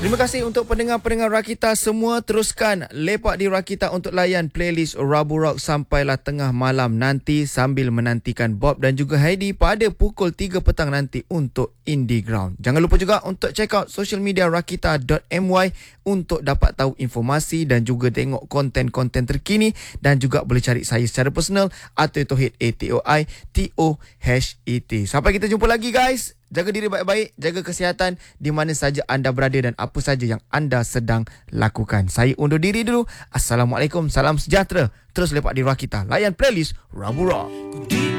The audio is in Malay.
Terima kasih untuk pendengar-pendengar Rakita semua. Teruskan lepak di Rakita untuk layan playlist Rabu Rock sampailah tengah malam nanti sambil menantikan Bob dan juga Heidi pada pukul 3 petang nanti untuk Indie Ground. Jangan lupa juga untuk check out social media rakita.my untuk dapat tahu informasi dan juga tengok konten-konten terkini, dan juga boleh cari saya secara personal atau Tohid ATOITOHET. Sampai kita jumpa lagi guys. Jaga diri baik-baik, jaga kesihatan di mana saja anda berada dan apa saja yang anda sedang lakukan. Saya undur diri dulu. Assalamualaikum, salam sejahtera. Terus lepak di Rakita. Layan playlist Rabu Rock.